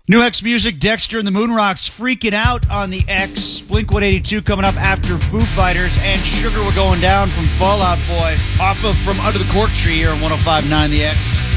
New X Music, Dexter and the Moonrocks freaking out on the X. Blink-182 coming up after Foo Fighters, and Sugar We're Going Down from Fall Out Boy off of From Under the Cork Tree here on 105.9 The X.